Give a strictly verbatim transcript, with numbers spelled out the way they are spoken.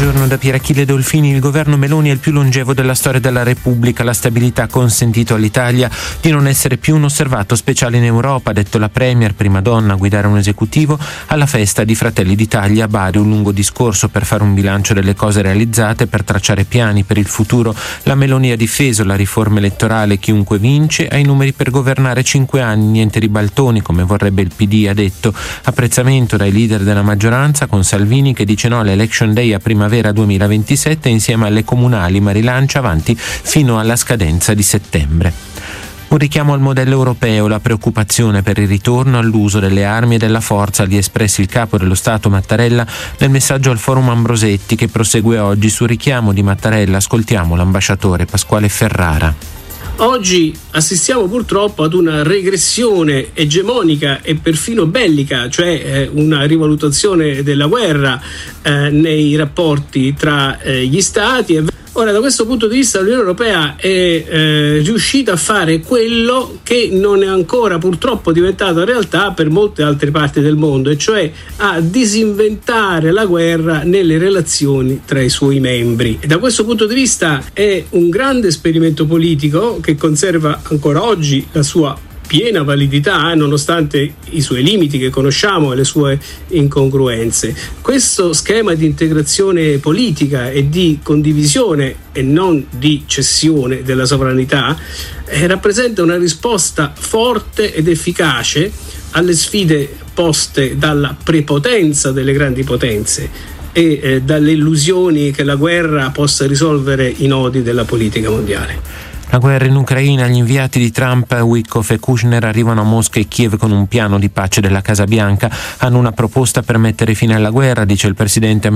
Buongiorno da Pierachille Dolfini. Il governo Meloni è il più longevo della storia della Repubblica. La stabilità ha consentito all'Italia di non essere più un osservato speciale in Europa, ha detto la Premier, prima donna a guidare un esecutivo, alla festa di Fratelli d'Italia a Bari. Un lungo discorso per fare un bilancio delle cose realizzate, per tracciare piani per il futuro. La Meloni ha difeso la riforma elettorale, chiunque vince ha i numeri per governare cinque anni, niente ribaltoni come vorrebbe il P D, ha detto. Apprezzamento dai leader della maggioranza, con Salvini che dice no all'election day a primavera duemilaventisette insieme alle comunali, ma rilancia avanti fino alla scadenza di settembre. Un richiamo al modello europeo, la preoccupazione per il ritorno all'uso delle armi e della forza li ha espressi il capo dello Stato Mattarella nel messaggio al Forum Ambrosetti, che prosegue oggi. Sul richiamo di Mattarella ascoltiamo l'ambasciatore Pasquale Ferrara. Oggi assistiamo purtroppo ad una regressione egemonica e perfino bellica, cioè eh, una rivalutazione della guerra eh, nei rapporti tra eh, gli Stati. Ora, da questo punto di vista l'Unione Europea è eh, riuscita a fare quello che non è ancora purtroppo diventato realtà per molte altre parti del mondo, e cioè a disinventare la guerra nelle relazioni tra i suoi membri. E da questo punto di vista è un grande esperimento politico che conserva ancora oggi la sua piena validità, nonostante i suoi limiti che conosciamo e le sue incongruenze. Questo schema di integrazione politica e di condivisione e non di cessione della sovranità eh, rappresenta una risposta forte ed efficace alle sfide poste dalla prepotenza delle grandi potenze e eh, dalle illusioni che la guerra possa risolvere i nodi della politica mondiale. La guerra in Ucraina, gli inviati di Trump, Witkoff e Kushner, arrivano a Mosca e Kiev con un piano di pace della Casa Bianca. Hanno una proposta per mettere fine alla guerra, dice il presidente americano.